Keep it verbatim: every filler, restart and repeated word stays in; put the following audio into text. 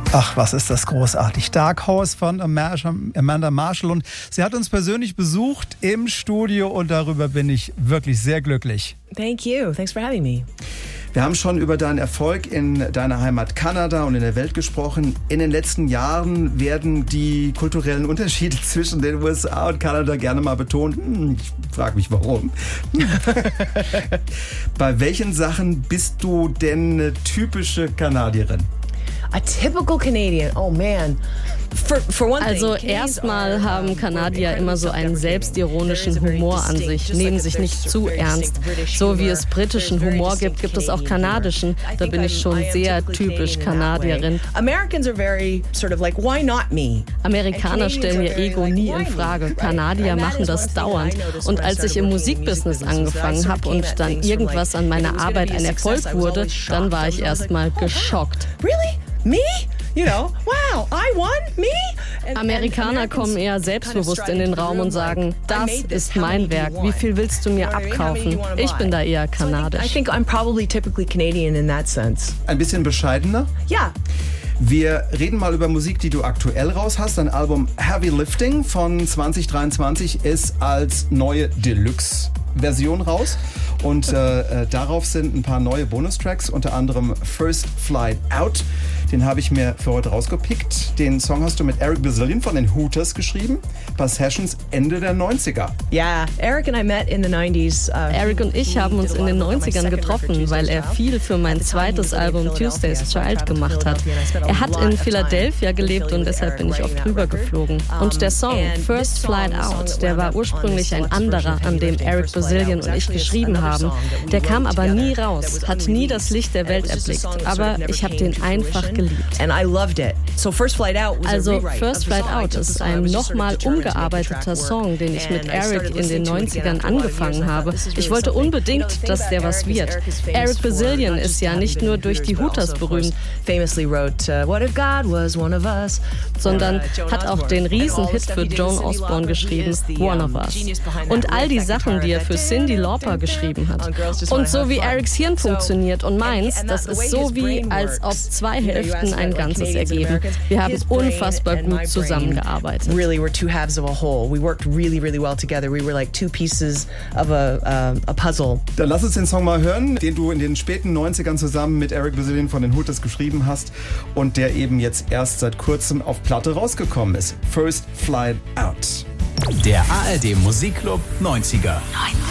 Ach, was ist das großartig. Dark Horse von Amanda Marshall. Und sie hat uns persönlich besucht im Studio und darüber bin ich wirklich sehr glücklich. Thank you. Thanks for having me. Wir haben schon über deinen Erfolg in deiner Heimat Kanada und in der Welt gesprochen. In den letzten Jahren werden die kulturellen Unterschiede zwischen den U S A und Kanada gerne mal betont. Hm, ich frage mich, warum. Bei welchen Sachen bist du denn eine typische Kanadierin? A typical Canadian. Oh man. For, for one thing, Also erstmal haben Kanadier immer so einen selbstironischen Humor an sich, nehmen sich nicht zu ernst. So wie es britischen Humor gibt, gibt es auch kanadischen. Da bin ich schon sehr typisch Kanadierin. Amerikaner stellen ihr Ego nie in Frage. Kanadier machen das dauernd. Und als ich im Musikbusiness angefangen habe und dann irgendwas an meiner Arbeit ein Erfolg wurde, dann war ich erstmal geschockt. Really? Me? You know, wow, I won? Me? And, Amerikaner kommen eher selbstbewusst in den Raum und sagen, das ist mein Werk, wie viel willst du mir abkaufen? Ich bin da eher kanadisch. I think I'm probably typically Canadian in that sense. Ein bisschen bescheidener? Ja. Wir reden mal über Musik, die du aktuell raus hast. Dein Album Heavy Lifting von zwanzig dreiundzwanzig ist als neue Deluxe-Version raus. Und äh, darauf sind ein paar neue Bonustracks, unter anderem First Flight Out. Den habe ich mir für heute rausgepickt. Den Song hast du mit Eric Bazillion von den Hooters geschrieben, bei Sessions Ende der neunziger. Ja, Eric and I met in the nineties. Uh, Eric und ich haben uns in den neunzigern getroffen, weil er viel für mein zweites Album Tuesday's Child gemacht hat. Er hat in Philadelphia gelebt und deshalb bin ich oft rübergeflogen. Und der Song First Flight Out, der war ursprünglich ein anderer, an dem Eric Bazillion und ich geschrieben haben. Der kam aber nie raus, hat nie das Licht der Welt erblickt. Aber ich habe den einfach geliebt. Also First Flight Out ist ein nochmal umgearbeiteter Song, den ich mit Eric in den neunzigern angefangen habe. Ich wollte unbedingt, dass der was wird. Eric Bazillion ist ja nicht nur durch die Hooters berühmt, sondern hat auch den Riesenhit für Joan Osborne geschrieben, One of Us. Und all die Sachen, die er für Cyndi Lauper geschrieben hat. Und so wie Erics Hirn funktioniert und meins, das ist so wie, als ob zwei Hälften ein Ganzes ergeben. Wir haben unfassbar gut zusammengearbeitet. Really, we're two halves of a whole. We worked really, really well together. We were like two pieces of a, uh, a puzzle. Dann lass uns den Song mal hören, den du in den späten neunzigern zusammen mit Eric Bazillion von den Hooters geschrieben hast und der eben jetzt erst seit kurzem auf Platte rausgekommen ist. First Flight Out. Der A R D Musikclub neunziger.